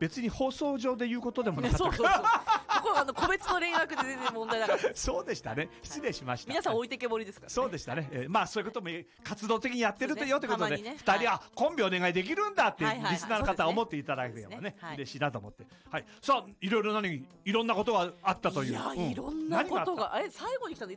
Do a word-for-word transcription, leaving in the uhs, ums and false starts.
別に放送上で言うことでもなかった。 そうそうそうここはあの個別の連絡で全然問題なかったそうでしたね、失礼しました。 皆さん置いてけぼりですから、ね、 そうでしたね、えー、まあそういうことも活動的にやってるとよということで、 ね、 ふたりはコンビお願いできるんだってリスナーの方は思っていただければね、 ねはい、 嬉しいなと思って、はい、さあいろいろ何いろんなことがあったという。 いや、うん、いろんなことが、え最後に来たの